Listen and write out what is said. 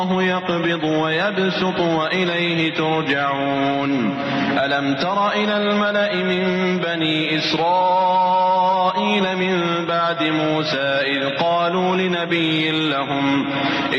الله يقبض ويبسط وإليه ترجعون ألم تر إلى الملأ من بني إسرائيل من بعد موسى إذ قالوا لنبي لهم